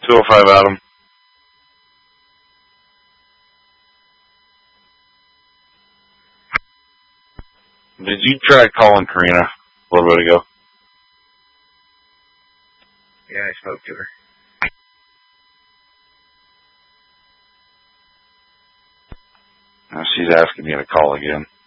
205 Adam. Did you try calling Karina a little bit ago? Yeah, I spoke to her. Now she's asking me to call again.